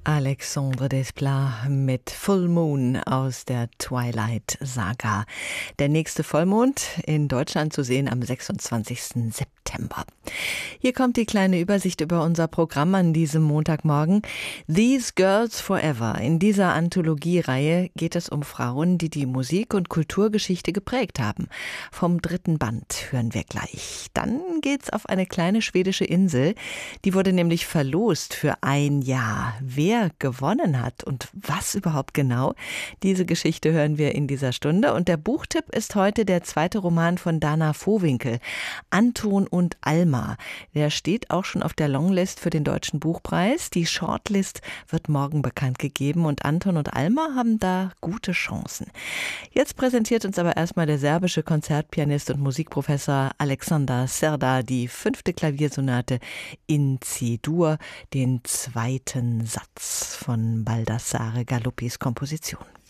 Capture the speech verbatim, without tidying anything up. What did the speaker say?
Alexandre Desplat mit Full Moon aus der Twilight Saga. Der nächste Vollmond in Deutschland zu sehen am sechsundzwanzigsten September. Hier kommt die kleine Übersicht über unser Programm an diesem Montagmorgen. These Girls Forever. In dieser Anthologiereihe geht es um Frauen, die die Musik- und Kulturgeschichte geprägt haben. Vom dritten Band hören wir gleich. Dann geht's auf eine kleine schwedische Insel. Die wurde nämlich verlost für ein Jahr. Wer gewonnen hat und was überhaupt genau, diese Geschichte hören wir in dieser Stunde. Und der Buchtipp ist heute der zweite Roman von Dana Vohwinkel, Anton und Alma. Der steht auch schon auf der Longlist für den Deutschen Buchpreis. Die Shortlist wird morgen bekannt gegeben und Anton und Alma haben da gute Chancen. Jetzt präsentiert uns aber erstmal der serbische Konzertpianist und Musikprofessor Alexander Serda die fünfte Klaviersonate in C-Dur, den zweiten Satz von Baldassare Galoppis Komposition.